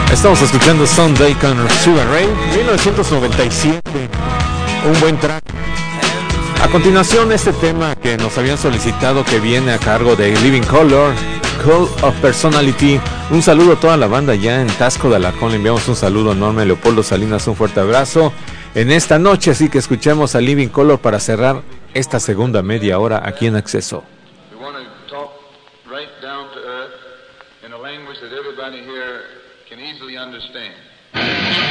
Estamos escuchando Sunday con Sugar Ray, 1997, un buen track. A continuación, este tema que nos habían solicitado, que viene a cargo de Living Color, Call of Personality. Un saludo a toda la banda ya en Tasco de Alarcón. Le enviamos un saludo enorme a Leopoldo Salinas, un fuerte abrazo en esta noche. Así que escuchemos a Living Color para cerrar esta segunda media hora aquí en Acceso. Can easily understand.